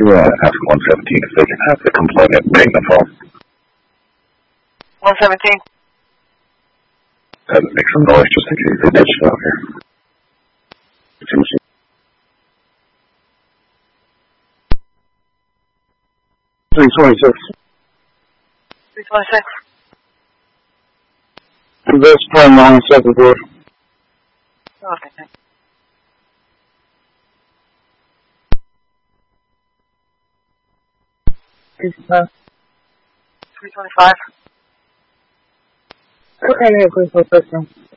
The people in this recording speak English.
ask 117 if they can have the complainant ping the phone. 117. Make some noise just in case they ditch it out here. 326. 326. This time on the second floor. Okay, thanks. $325. 325. Okay, yeah, please,